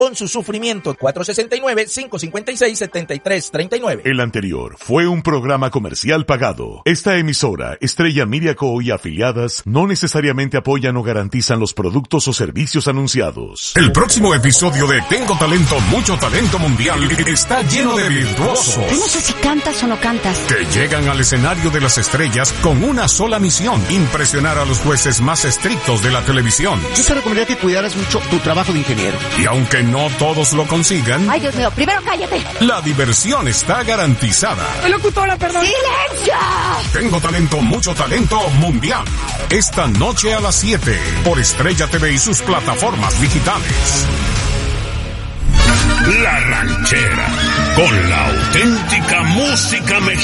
con su sufrimiento. 469-556-7339. El anterior fue un programa comercial pagado. Esta emisora, Estrella Media Co. y afiliadas, no necesariamente apoyan o garantizan los productos o servicios anunciados. El próximo episodio de Tengo Talento, Mucho Talento Mundial está lleno de virtuosos. Yo no sé si cantas o no cantas. Que llegan al escenario de las estrellas con una sola misión: impresionar a los jueces más estrictos de la televisión. Yo te recomendaría que cuidaras mucho tu trabajo de ingeniero. Y aunque no todos lo consigan... Ay, Dios mío, primero cállate. La diversión está garantizada. Locutora, perdón. ¡Silencio! Tengo Talento, Mucho Talento Mundial. Esta noche a las 7 por Estrella TV y sus plataformas digitales. La Ranchera, con la auténtica música mexicana.